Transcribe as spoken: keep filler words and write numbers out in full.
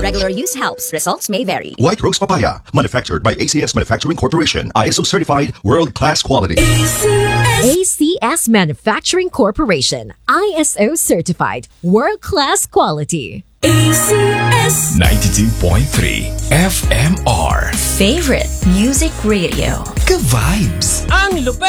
Regular use helps. Results may vary. White Rose Papaya, manufactured by A C S Manufacturing Corporation. I S O certified, world-class quality. A C S Manufacturing Corporation. I S O certified, world-class quality. A C S ninety-two point three F M R. Favorite music radio. Ka-vibes. Ang lupet!